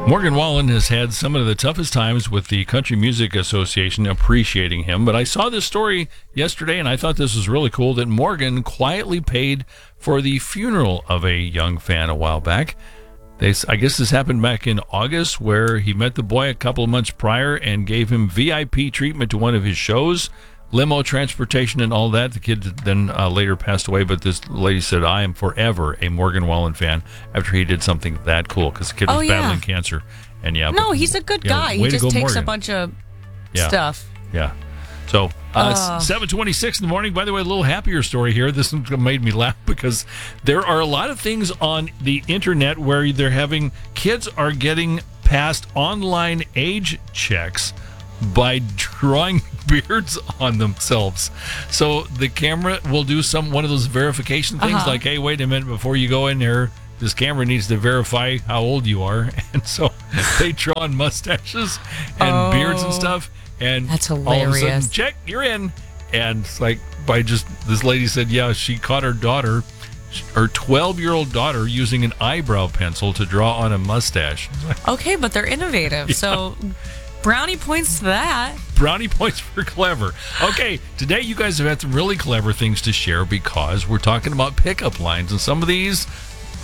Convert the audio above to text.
Morgan Wallen has had some of the toughest times with the Country Music Association appreciating him, but I saw this story yesterday and I thought this was really cool that Morgan quietly paid for the funeral of a young fan a while back. I guess this happened back in August, where he met the boy a couple of months prior and gave him VIP treatment to one of his shows, limo transportation and all that. The kid then later passed away, but this lady said, I am forever a Morgan Wallen fan after he did something that cool, because the kid was battling cancer. And he's a good guy. He just takes Morgan. A bunch of stuff. Yeah. So, it's 7:26 in the morning. By the way, a little happier story here. This made me laugh because there are a lot of things on the internet where they're having kids are getting past online age checks by drawing beards on themselves. So the camera will do one of those verification things like, hey, wait a minute, before you go in there, this camera needs to verify how old you are. And so they draw on mustaches and beards and stuff. And that's hilarious. All of a sudden, check, you're in. And it's like, this lady said, she caught her 12-year-old daughter using an eyebrow pencil to draw on a mustache. Okay, but they're innovative. So brownie points to that. Brownie points for clever. Okay, today you guys have had some really clever things to share because we're talking about pickup lines. And some of these